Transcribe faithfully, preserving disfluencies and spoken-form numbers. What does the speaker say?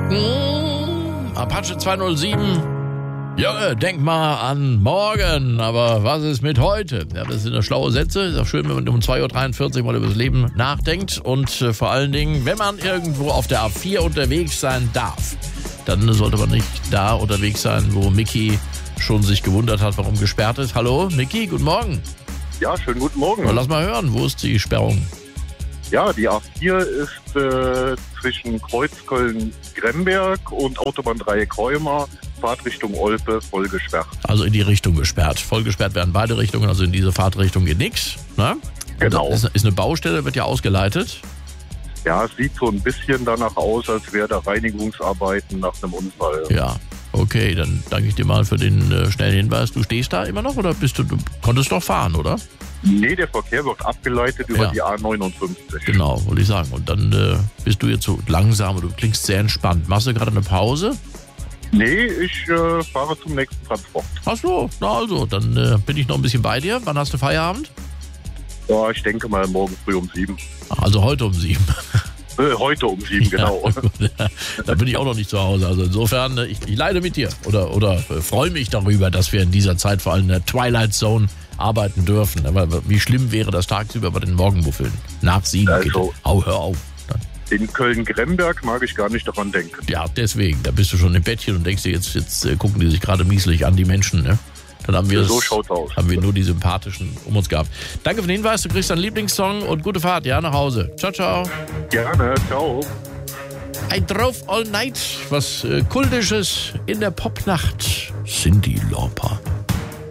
Apache zweihundertsieben. Junge, denk mal an morgen, aber was ist mit heute? Ja, das sind ja schlaue Sätze. Ist auch schön, wenn man um zwei Uhr dreiundvierzig mal über das Leben nachdenkt. Und äh, vor allen Dingen, wenn man irgendwo auf der A vier unterwegs sein darf, dann sollte man nicht da unterwegs sein, wo Micky schon sich gewundert hat, warum gesperrt ist. Hallo, Micky, guten Morgen. Ja, schönen guten Morgen. Na, lass mal hören, wo ist die Sperrung? Ja, die A vier ist äh, zwischen Kreuzköln-Gremberg und Autobahndreieck Heuma, Fahrtrichtung Olpe, voll gesperrt. Also in die Richtung gesperrt. Voll gesperrt werden beide Richtungen, also in diese Fahrtrichtung geht nichts. Ne? Genau. Ist, ist eine Baustelle, wird ja ausgeleitet. Ja, es sieht so ein bisschen danach aus, als wäre da Reinigungsarbeiten nach einem Unfall. Ja, okay, dann danke ich dir mal für den äh, schnellen Hinweis. Du stehst da immer noch oder bist du, du konntest doch fahren, oder? Nee, der Verkehr wird abgeleitet über Ja. die A neunundfünfzig. Genau, wollte ich sagen. Und dann äh, bist du jetzt so langsam und du klingst sehr entspannt. Machst du gerade eine Pause? Nee, ich äh, fahre zum nächsten Transport. Ach so, na also, dann äh, bin ich noch ein bisschen bei dir. Wann hast du Feierabend? Ja, ich denke mal morgen früh um sieben. Also heute um sieben. Äh, heute um sieben, genau. Ja, gut. Da bin ich auch noch nicht zu Hause. Also insofern, ich, ich leide mit dir oder, oder äh, freue mich darüber, dass wir in dieser Zeit vor allem in der Twilight Zone arbeiten dürfen. Aber wie schlimm wäre das tagsüber bei den Morgenmuffeln? Nach sieben, Also, bitte. Au, hör auf. Dann, in Köln-Gremberg mag ich gar nicht daran denken. ja, deswegen, da bist du schon im Bettchen und denkst dir, jetzt, jetzt äh, gucken die sich gerade mieselig an, die Menschen, ne? Dann haben wir, So es, schaut's aus. haben wir nur die Sympathischen um uns gehabt. Danke für den Hinweis, du kriegst deinen Lieblingssong und gute Fahrt, ja, nach Hause. Ciao, ciao. Gerne, ciao. I drove all night, was äh, Kultisches in der Popnacht. Cyndi Lauper.